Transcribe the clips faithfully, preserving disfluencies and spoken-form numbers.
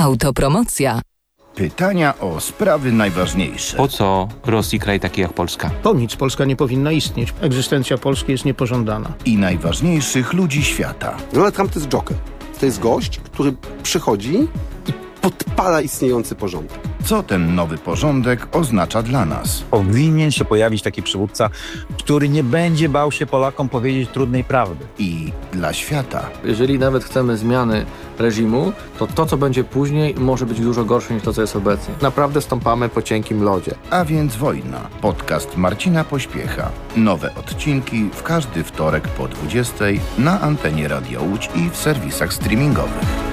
Autopromocja. Pytania o sprawy najważniejsze. Po co Rosji kraj taki jak Polska? Po nic Polska nie powinna istnieć. Egzystencja Polski jest niepożądana. I najważniejszych ludzi świata. Donald Trump to jest joker. To jest gość, który przychodzi i podpala istniejący porządek. Co ten nowy porządek oznacza dla nas? Powinien się pojawić taki przywódca, który nie będzie bał się Polakom powiedzieć trudnej prawdy. I dla świata. Jeżeli nawet chcemy zmiany reżimu, to to, co będzie później, może być dużo gorsze niż to, co jest obecnie. Naprawdę stąpamy po cienkim lodzie. A więc wojna. Podcast Marcina Pośpiecha. Nowe odcinki w każdy wtorek po dwudziestej na antenie Radio Łódź i w serwisach streamingowych.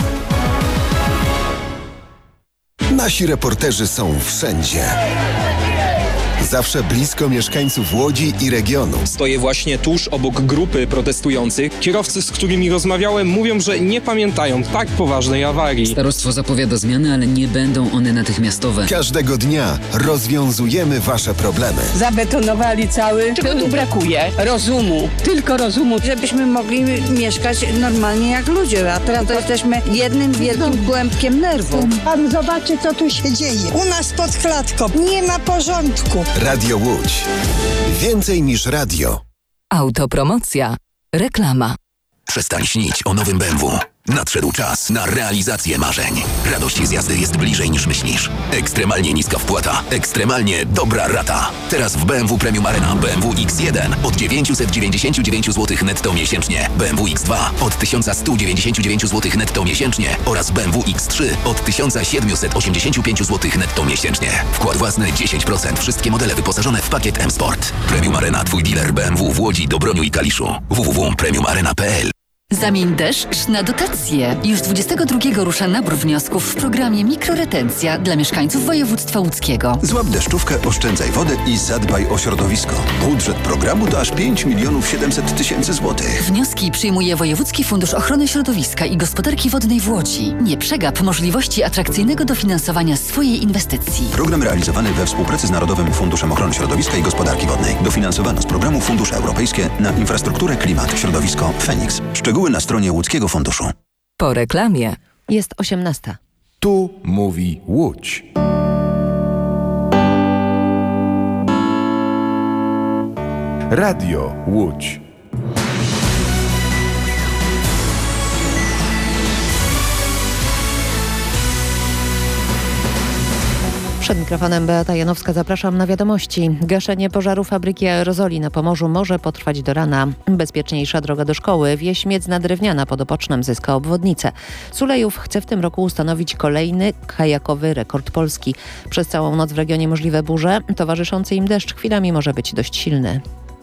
Nasi reporterzy są wszędzie. Zawsze blisko mieszkańców Łodzi i regionu. Stoję właśnie tuż obok grupy protestujących. Kierowcy, z którymi rozmawiałem, mówią, że nie pamiętają tak poważnej awarii. Starostwo zapowiada zmiany, ale nie będą one natychmiastowe. Każdego dnia rozwiązujemy wasze problemy. Zabetonowali cały. Czego tu brakuje? Rozumu. Tylko rozumu. Żebyśmy mogli mieszkać normalnie jak ludzie. A teraz to jesteśmy jednym wielkim kłębkiem nerwów. Pan zobaczy, co tu się dzieje. U nas pod klatką nie ma porządku. Radio Łódź. Więcej niż radio. Autopromocja. Reklama. Przestań śnić o nowym B M W. Nadszedł czas na realizację marzeń. Radość z jazdy jest bliżej niż myślisz. Ekstremalnie niska wpłata. Ekstremalnie dobra rata. Teraz w B M W Premium Arena B M W X jeden od dziewięćset dziewięćdziesiąt dziewięć złotych netto miesięcznie. B M W X dwa od tysiąc sto dziewięćdziesiąt dziewięć złotych netto miesięcznie. Oraz B M W X trzy od tysiąc siedemset osiemdziesiąt pięć złotych netto miesięcznie. Wkład własny dziesięć procent. Wszystkie modele wyposażone w pakiet M-Sport. Premium Arena, twój dealer B M W w Łodzi, Dobroniu i Kaliszu. w w w kropka premium arena kropka p l. Zamień deszcz na dotacje. Już dwudziestego drugiego rusza nabór wniosków w programie Mikroretencja dla mieszkańców województwa łódzkiego. Złap deszczówkę, oszczędzaj wodę i zadbaj o środowisko. Budżet programu to aż pięć milionów siedemset tysięcy złotych. Wnioski przyjmuje Wojewódzki Fundusz Ochrony Środowiska i Gospodarki Wodnej w Łodzi. Nie przegap możliwości atrakcyjnego dofinansowania swojej inwestycji. Program realizowany we współpracy z Narodowym Funduszem Ochrony Środowiska i Gospodarki Wodnej. Dofinansowano z programu Fundusze Europejskie na infrastrukturę, klimat, środowisko, Feniks. Szczegóły na stronie Łódzkiego Funduszu. Po reklamie. Jest osiemnasta. Tu mówi Łódź. Radio Łódź. Przed mikrofonem Beata Janowska, zapraszam na wiadomości. Gaszenie pożaru fabryki aerozoli na Pomorzu może potrwać do rana. Bezpieczniejsza droga do szkoły. Wieś Miedzna Drewniana pod Opocznem zyska obwodnicę. Sulejów chce w tym roku ustanowić kolejny kajakowy rekord Polski. Przez całą noc w regionie możliwe burze. Towarzyszący im deszcz chwilami może być dość silny.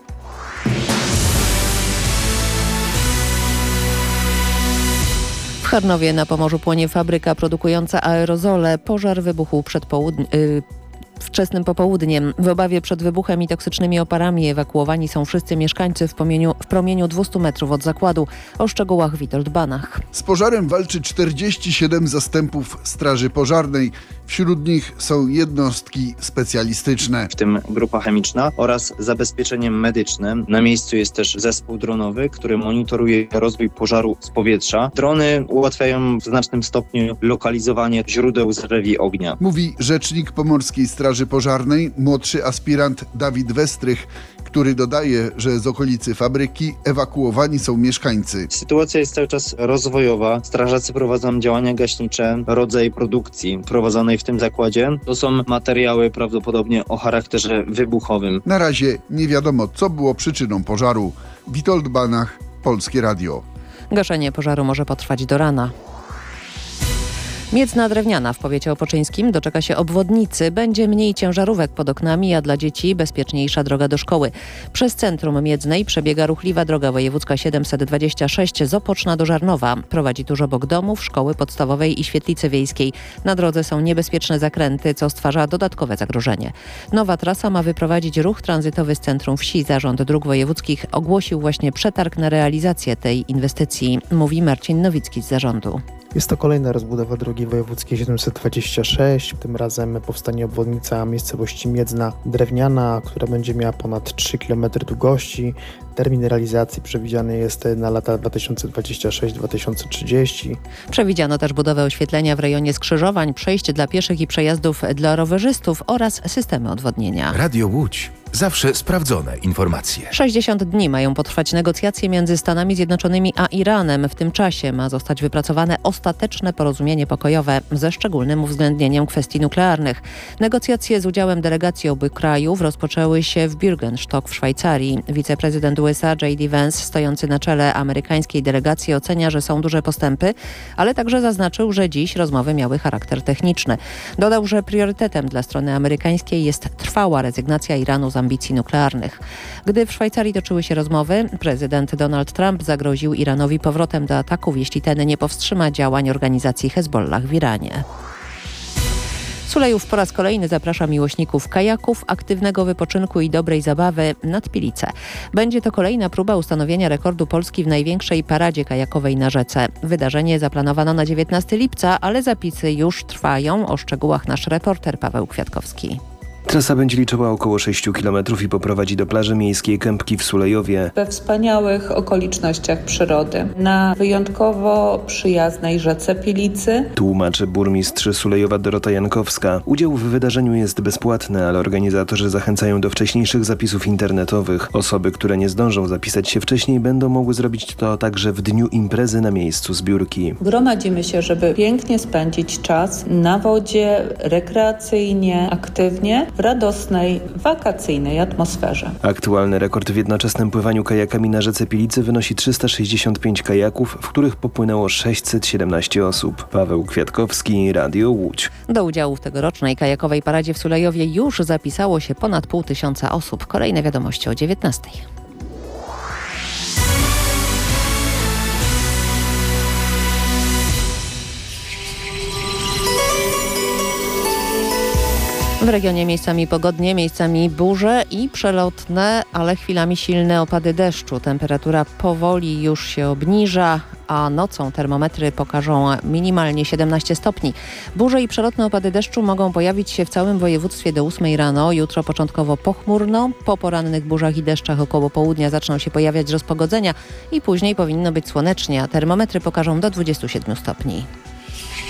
W Charnowie na Pomorzu płonie fabryka produkująca aerozole. Pożar wybuchł przed południem. Yy, Wczesnym popołudniem. W obawie przed wybuchem i toksycznymi oparami ewakuowani są wszyscy mieszkańcy w promieniu, w promieniu dwieście metrów od zakładu. O szczegółach Witold Banach. Z pożarem walczy czterdzieści siedem zastępów Straży Pożarnej. Wśród nich są jednostki specjalistyczne. W tym grupa chemiczna oraz zabezpieczenie medyczne. Na miejscu jest też zespół dronowy, który monitoruje rozwój pożaru z powietrza. Drony ułatwiają w znacznym stopniu lokalizowanie źródeł zrewi ognia. Mówi rzecznik Pomorskiej Straży Pożarnej, młodszy aspirant Dawid Westrych, który dodaje, że z okolicy fabryki ewakuowani są mieszkańcy. Sytuacja jest cały czas rozwojowa. Strażacy prowadzą działania gaśnicze, rodzaj produkcji prowadzonej w tym zakładzie. To są materiały prawdopodobnie o charakterze wybuchowym. Na razie nie wiadomo, co było przyczyną pożaru. Witold Banach, Polskie Radio. Gaszenie pożaru może potrwać do rana. Miedzna Drewniana w powiecie opoczyńskim doczeka się obwodnicy. Będzie mniej ciężarówek pod oknami, a dla dzieci bezpieczniejsza droga do szkoły. Przez centrum Miedznej przebiega ruchliwa droga wojewódzka siedemset dwadzieścia sześć z Opoczna do Żarnowa. Prowadzi tuż obok domów, szkoły podstawowej i świetlicy wiejskiej. Na drodze są niebezpieczne zakręty, co stwarza dodatkowe zagrożenie. Nowa trasa ma wyprowadzić ruch tranzytowy z centrum wsi. Zarząd Dróg Wojewódzkich ogłosił właśnie przetarg na realizację tej inwestycji, mówi Marcin Nowicki z zarządu. Jest to kolejna rozbudowa drogi wojewódzkiej siedemset dwadzieścia sześć. Tym razem powstanie obwodnica miejscowości Miedzna Drewniana, która będzie miała ponad trzy kilometry długości. Termin realizacji przewidziany jest na lata dwa tysiące dwudziesty szósty do dwa tysiące trzydziestego. Przewidziano też budowę oświetlenia w rejonie skrzyżowań, przejść dla pieszych i przejazdów dla rowerzystów oraz systemy odwodnienia. Radio Łódź. Zawsze sprawdzone informacje. sześćdziesiąt dni mają potrwać negocjacje między Stanami Zjednoczonymi a Iranem. W tym czasie ma zostać wypracowane ostateczne porozumienie pokojowe ze szczególnym uwzględnieniem kwestii nuklearnych. Negocjacje z udziałem delegacji obu krajów rozpoczęły się w Bürgenstock w Szwajcarii. Wiceprezydent U S A J D Vance, stojący na czele amerykańskiej delegacji, ocenia, że są duże postępy, ale także zaznaczył, że dziś rozmowy miały charakter techniczny. Dodał, że priorytetem dla strony amerykańskiej jest trwała rezygnacja Iranu z ambicji nuklearnych. Gdy w Szwajcarii toczyły się rozmowy, prezydent Donald Trump zagroził Iranowi powrotem do ataków, jeśli ten nie powstrzyma działań organizacji Hezbollah w Iranie. Sulejów po raz kolejny zaprasza miłośników kajaków, aktywnego wypoczynku i dobrej zabawy nad Pilice. Będzie to kolejna próba ustanowienia rekordu Polski w największej paradzie kajakowej na rzece. Wydarzenie zaplanowano na dziewiętnastego lipca, ale zapisy już trwają. O szczegółach nasz reporter Paweł Kwiatkowski. Trasa będzie liczyła około sześć kilometrów i poprowadzi do plaży miejskiej Kępki w Sulejowie. We wspaniałych okolicznościach przyrody, na wyjątkowo przyjaznej rzece Pilicy. Tłumaczy burmistrz Sulejowa Dorota Jankowska. Udział w wydarzeniu jest bezpłatny, ale organizatorzy zachęcają do wcześniejszych zapisów internetowych. Osoby, które nie zdążą zapisać się wcześniej, będą mogły zrobić to także w dniu imprezy na miejscu zbiórki. Gromadzimy się, żeby pięknie spędzić czas na wodzie, rekreacyjnie, aktywnie, w radosnej, wakacyjnej atmosferze. Aktualny rekord w jednoczesnym pływaniu kajakami na rzece Pilicy wynosi trzysta sześćdziesiąt pięć kajaków, w których popłynęło sześćset siedemnaście osób. Paweł Kwiatkowski, Radio Łódź. Do udziału w tegorocznej kajakowej paradzie w Sulejowie już zapisało się ponad pół tysiąca osób. Kolejne wiadomości o dziewiętnastej. W regionie miejscami pogodnie, miejscami burze i przelotne, ale chwilami silne opady deszczu. Temperatura powoli już się obniża, a nocą termometry pokażą minimalnie siedemnaście stopni. Burze i przelotne opady deszczu mogą pojawić się w całym województwie do ósmej rano. Jutro początkowo pochmurno, po porannych burzach i deszczach około południa zaczną się pojawiać rozpogodzenia i później powinno być słonecznie, a termometry pokażą do dwudziestu siedmiu stopni.